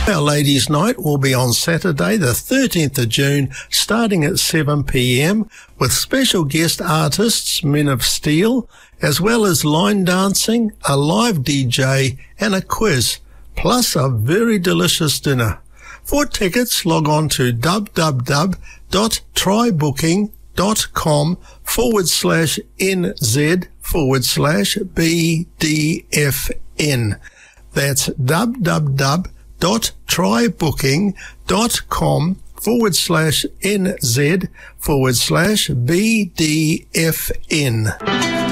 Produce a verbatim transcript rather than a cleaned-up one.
our Ladies' Night will be on Saturday the thirteenth of June starting at seven p m with special guest artists Men of Steel, as well as line dancing, a live D J and a quiz, plus a very delicious dinner. For tickets, log on to www.trybooking.com forward slash NZ forward slash BDFN. That's www.trybooking.com forward slash NZ forward slash BDFN.